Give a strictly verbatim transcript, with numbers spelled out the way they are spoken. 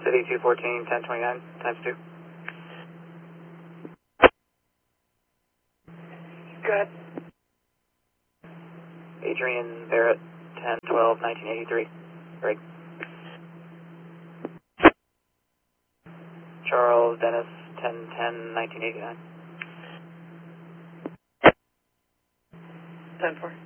City two fourteen, ten twenty-nine, times two. Good. Adrian Barrett, ten twelve, nineteen eighty-three. Great. Charles Dennis, ten ten, nineteen eighty-nine. ten four.